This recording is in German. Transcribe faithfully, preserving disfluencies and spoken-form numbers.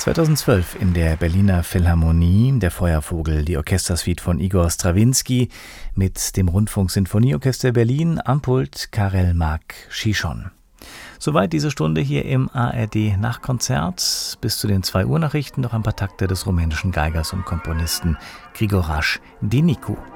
zweitausendzwölf in der Berliner Philharmonie der Feuervogel, die Orchestersuite von Igor Strawinski mit dem Rundfunksinfonieorchester Berlin am Pult Karel Mark Schischon. Soweit diese Stunde hier im A R D Nachtkonzert. Bis zu den zwei Uhr Nachrichten noch ein paar Takte des rumänischen Geigers und Komponisten Grigorash Dinicu.